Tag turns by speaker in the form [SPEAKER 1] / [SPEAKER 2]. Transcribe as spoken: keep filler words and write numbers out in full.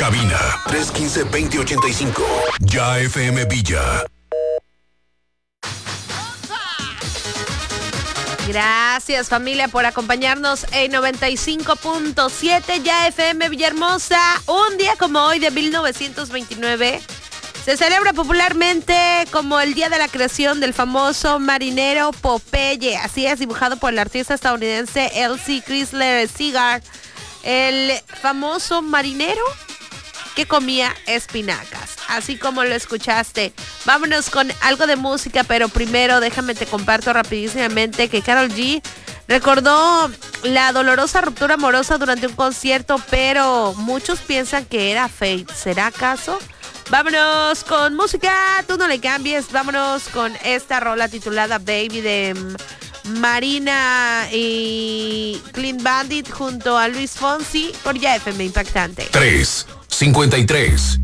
[SPEAKER 1] cabina tres uno cinco, dos cero ocho cinco. Ya F M Villa.
[SPEAKER 2] Gracias, familia, por acompañarnos en noventa y cinco punto siete Ya F M Villahermosa. Un día como hoy de mil novecientos veintinueve se celebra popularmente como el día de la creación del famoso marinero Popeye. Así es, dibujado por el artista estadounidense Elsie Chrysler Segar, el famoso marinero que comía espinacas, así como lo escuchaste. Vámonos con algo de música, pero primero déjame te comparto rapidísimamente que Karol G recordó la dolorosa ruptura amorosa durante un concierto, pero muchos piensan que era fake. ¿Será acaso? Vámonos con música, tú no le cambies. Vámonos con esta rola titulada Baby de Marina y Clean Bandit junto a Luis Fonsi por Ya F M Impactante.
[SPEAKER 1] tres cincuenta y tres